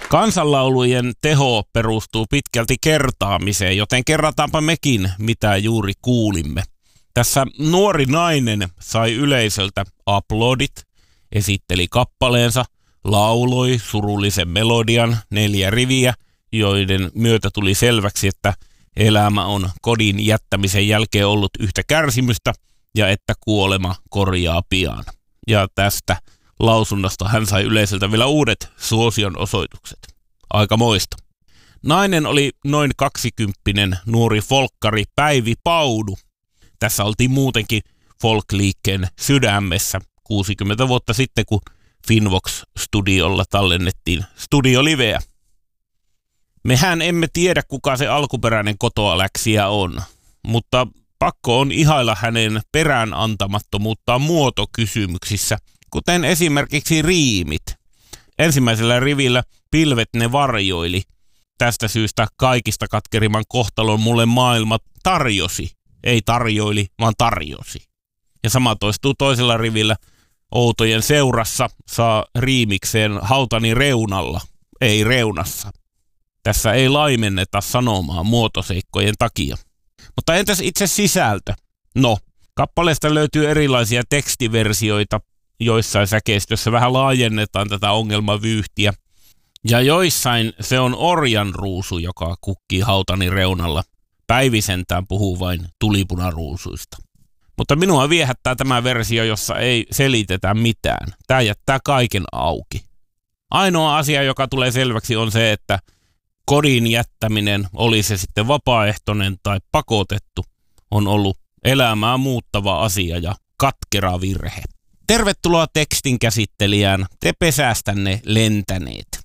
Kansanlaulujen teho perustuu pitkälti kertaamiseen, joten kerrataanpa mekin, mitä juuri kuulimme. Tässä nuori nainen sai yleisöltä aplodit, esitteli kappaleensa, lauloi surullisen melodian 4 riviä, joiden myötä tuli selväksi, että elämä on kodin jättämisen jälkeen ollut yhtä kärsimystä ja että kuolema korjaa pian. Ja tästä lausunnosta hän sai yleisöltä vielä uudet suosion osoitukset. Aikamoista. Nainen oli noin 20 nuori folkkari Päivi Paudu. Tässä oltiin muutenkin folk-liikkeen sydämessä 60 vuotta sitten, kun Finvox-studiolla tallennettiin studioliveä. Mehän emme tiedä, kuka se alkuperäinen kotoaläksijä on, mutta pakko on ihailla hänen perään antamattomuuttaan muotokysymyksissä, kuten esimerkiksi riimit. Ensimmäisellä rivillä pilvet ne varjoili. Tästä syystä kaikista katkerimman kohtalon mulle maailma tarjosi. Ei tarjoili, vaan tarjosi. Ja sama toistuu toisella rivillä. Outojen seurassa saa riimikseen hautani reunalla, ei reunassa. Tässä ei laimenneta sanomaa muotoseikkojen takia. Mutta entäs itse sisältö? No, kappaleesta löytyy erilaisia tekstiversioita, joissain säkeistössä vähän laajennetaan tätä ongelmavyyhtiä. Ja joissain se on orjanruusu, joka kukkii hautani reunalla. Päivi sentään puhuu vain tulipunaruusuista. Mutta minua viehättää tämä versio, jossa ei selitetä mitään. Tämä jättää kaiken auki. Ainoa asia, joka tulee selväksi, on se, että kodin jättäminen, oli se sitten vapaaehtoinen tai pakotettu, on ollut elämää muuttava asia ja katkera virhe. Tervetuloa tekstin käsittelijään, te pesästänne lentäneet.